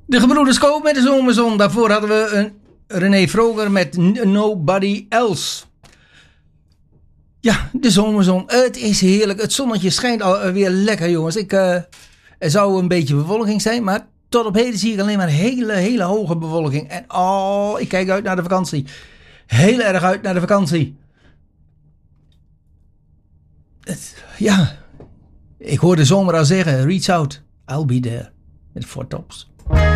De gebroeders Koop met de Zomerzon. Daarvoor hadden we een René Vroger met Nobody Else. Ja, de zomerzon. Het is heerlijk. Het zonnetje schijnt alweer lekker, jongens. Er zou een beetje bewolking zijn, maar tot op heden zie ik alleen maar hele hoge bewolking. En ik kijk uit naar de vakantie. Heel erg uit naar de vakantie. Ik hoor de zomer al zeggen, reach out, I'll be there. Met 4 Tops.